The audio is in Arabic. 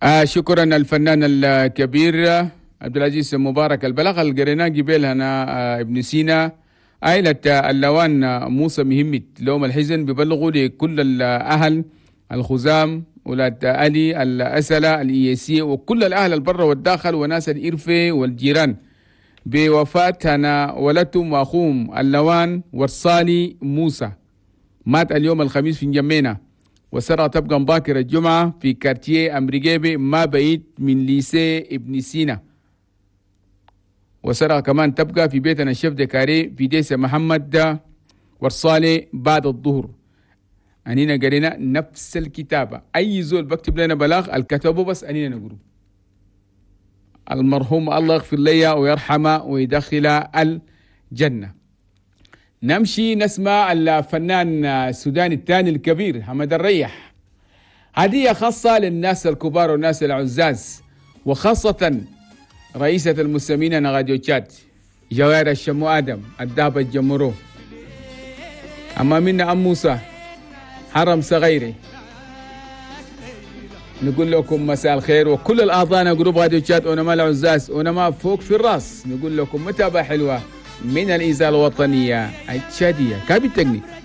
شكرا الفنان الكبير عبد العزيز مبارك. البلاغ اللي قريناه قبل هنا ابن سينا عائلة اللوان موسى مهمت لهم الحزن ببلغوا لكل الأهل الخزام ولاد علي الأسلة الإياسية وكل الأهل البر والداخل وناس الإرفة والجيران بوفاة هنا ولدتهم وأخوهم اللوان ورصالي موسى، مات اليوم الخميس في نجمينا، وسرى تبقى باكر الجمعة في كارتيه أمريكيبي ما بعيد من ليسي ابن سينا، وسرى كمان تبقى في بيتنا الشيف دكاري في ديس محمد ورصالي بعد الظهر. أنينا قرينا نفس الكتابة، أي زول بكتب لنا بلاغ الكتابه بس أنينا نقول المرحوم الله يغفر لي ويرحمه ويدخل الجنة. نمشي نسمع الفنان السوداني الثاني الكبير حمد الريح، هدية خاصة للناس الكبار والناس العزاز، وخاصة رئيسة المستمعين نغاديو تشاد جوائر الشمو آدم الدابة الجمرو، أما منا أم موسى حرم صغيري، نقول لكم مساء الخير، وكل الأعضاء جروب راديو تشاد ونما العزاز ونما فوق في الراس، نقول لكم متابعة حلوة من الإذاعة الوطنية التشادية. كابي التكنيك